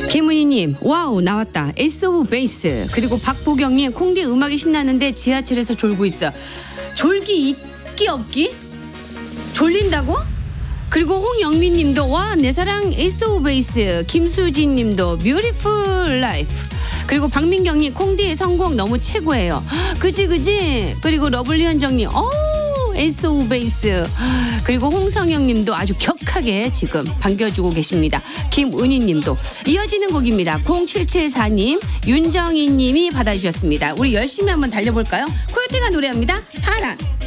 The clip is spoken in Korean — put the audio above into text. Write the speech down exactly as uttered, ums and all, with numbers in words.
김은희님, 와우 나왔다. 에이스 오브 베이스. 그리고 박보경님, 콩디 음악이 신나는데 지하철에서 졸고 있어. 졸기 있기 없기? 졸린다고? 그리고 홍영민님도 와 내 사랑 에이스 오브 베이스. 김수진님도 뷰티풀 라이프. 그리고 박민경님, 콩디의 선곡 너무 최고예요. 그지 그지. 그리고 러블리 현정님, 어 에이스 오브 베이스. 그리고 홍성영님도 아주 격하게 지금 반겨주고 계십니다. 김은희님도. 이어지는 곡입니다. 공칠칠사님, 윤정희님이 받아주셨습니다. 우리 열심히 한번 달려볼까요? 코요태가 노래합니다. 파란.